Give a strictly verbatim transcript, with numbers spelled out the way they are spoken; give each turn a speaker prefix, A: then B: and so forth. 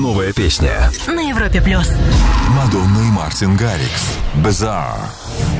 A: новая песня.
B: На Европе плюс.
A: Мадонна и Мартин Гаррикс. Bizarre.